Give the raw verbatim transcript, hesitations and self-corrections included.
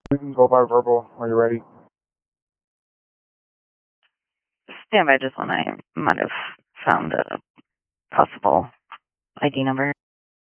We can go by verbal when you're ready. Stand by just when I might have found a possible I D number.